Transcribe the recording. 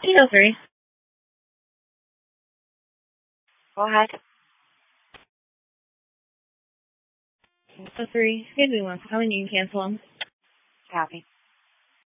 803. Go ahead. 803. Give me one. Calling you can cancel them. Copy.